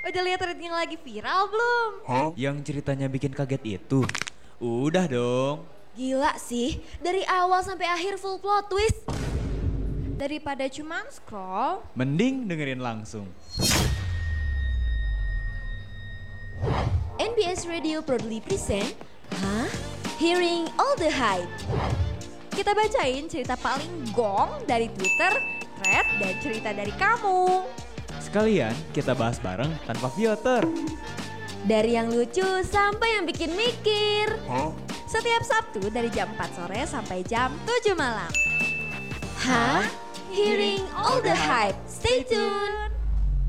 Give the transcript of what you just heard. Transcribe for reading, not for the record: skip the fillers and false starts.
Udah lihat thread yang lagi viral belum? Yang ceritanya bikin kaget itu? Udah dong. Gila sih, dari awal sampai akhir full plot twist. Daripada cuman scroll. Mending dengerin langsung. NBS Radio proudly present, Hearing All the Hype. Kita bacain cerita paling gong dari Twitter, thread, dan cerita dari kamu. Sekalian kita bahas bareng tanpa filter. Dari yang lucu sampai yang bikin mikir. Setiap Sabtu dari jam 4 sore sampai jam 7 malam. Hearing All the Hype. Stay tuned.